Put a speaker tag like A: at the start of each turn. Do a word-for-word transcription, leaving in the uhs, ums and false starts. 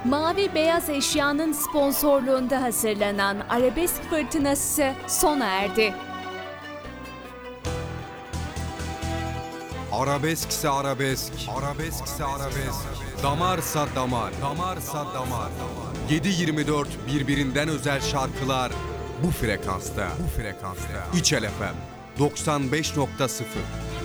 A: Mavi Beyaz Eşya'nın sponsorluğunda hazırlanan Arabesk Fırtınası sona erdi.
B: Arabeskse arabesk, arabeskse arabesk, damarsa damar, damarsa damar. yedi yirmi dört birbirinden özel şarkılar bu frekansta, bu frekansta. İçel F M doksan beş nokta sıfır.